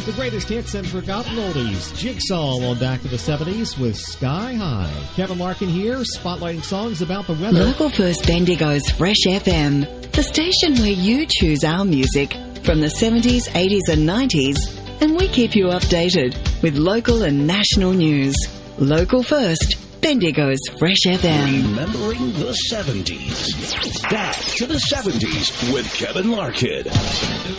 The greatest hits and forgotten oldies. Jigsaw on Back to the 70s with Sky High. Kevin Larkin here, spotlighting songs about the weather. Local First Bendigo's Fresh FM, the station where you choose our music from the 70s, 80s and 90s, and we keep you updated with local and national news. Local First, Bendigo's Fresh FM. Remembering the 70s. Back to the 70s with Kevin Larkin.